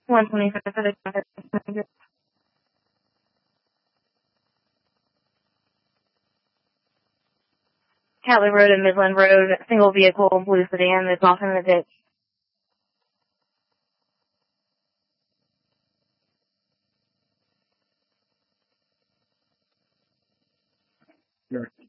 125 for the traffic. Catley Road and Midland Road, single vehicle blue sedan is off in the ditch. Sure.